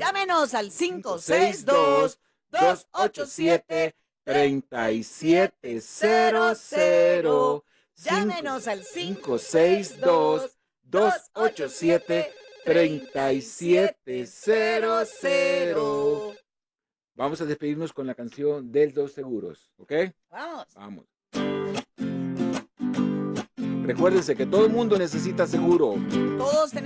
Llámenos al 562-287-3700. Llámenos al 562-287-3700. Vamos a despedirnos con la canción del Dos Seguros, ¿ok? Vamos. Vamos. Recuérdense que todo el mundo necesita seguro. Todos tenemos